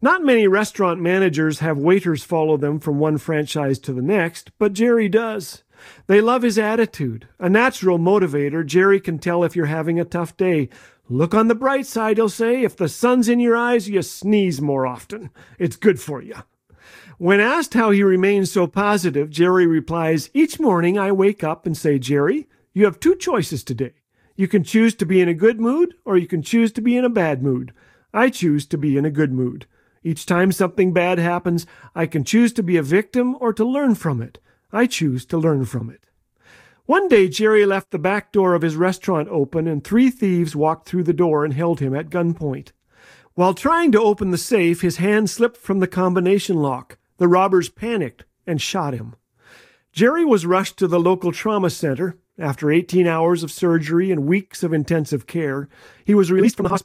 Not many restaurant managers have waiters follow them from one franchise to the next, but Jerry does. They love his attitude. A natural motivator, Jerry can tell if you're having a tough day. Look on the bright side, he'll say. If the sun's in your eyes, you sneeze more often. It's good for you. When asked how he remains so positive, Jerry replies, each morning I wake up and say, Jerry, you have two choices today. You can choose to be in a good mood, or you can choose to be in a bad mood. I choose to be in a good mood. Each time something bad happens, I can choose to be a victim or to learn from it. I choose to learn from it. One day, Jerry left the back door of his restaurant open, and 3 thieves walked through the door and held him at gunpoint. While trying to open the safe, his hand slipped from the combination lock. The robbers panicked and shot him. Jerry was rushed to the local trauma center. After 18 hours of surgery and weeks of intensive care, he was released from the hospital